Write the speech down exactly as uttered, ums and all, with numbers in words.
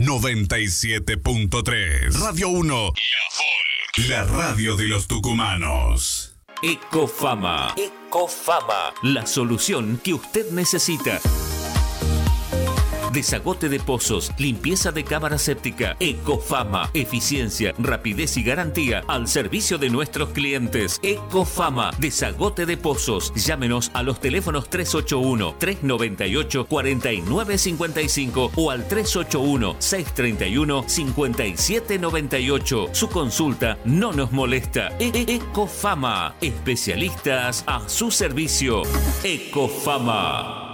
noventa y siete punto tres. Radio uno. La Folk. La radio de los tucumanos. Ecofama. Ecofama. La solución que usted necesita. Desagote de pozos, limpieza de cámara séptica. Ecofama, eficiencia, rapidez y garantía al servicio de nuestros clientes. Ecofama, desagote de pozos. Llámenos a los teléfonos tres ocho uno, tres nueve ocho, cuatro nueve cinco cinco o al tres ocho uno, seis tres uno, cinco siete nueve ocho. Su consulta no nos molesta. E Ecofama, especialistas a su servicio. Ecofama.